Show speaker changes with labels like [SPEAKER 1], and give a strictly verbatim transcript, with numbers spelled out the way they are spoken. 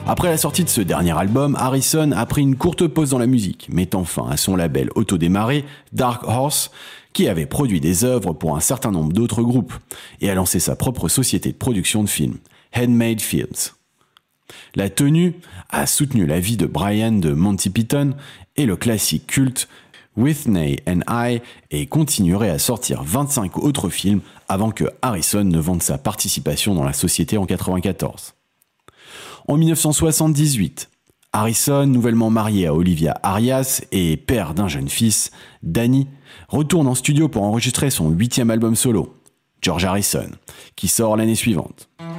[SPEAKER 1] Après la sortie de ce dernier album, Harrison a pris une courte pause dans la musique, mettant fin à son label autodémarré, Dark Horse, qui avait produit des œuvres pour un certain nombre d'autres groupes, et a lancé sa propre société de production de films, Handmade Films. La tenue a soutenu la vie de Brian de Monty Python et le classique culte Whitney and I et continuerait à sortir vingt-cinq autres films avant que Harrison ne vende sa participation dans la société en quatre-vingt-quatorze. En dix-neuf cent soixante-dix-huit, Harrison, nouvellement marié à Olivia Arias et père d'un jeune fils, Danny, retourne en studio pour enregistrer son huitième album solo, George Harrison, qui sort l'année suivante.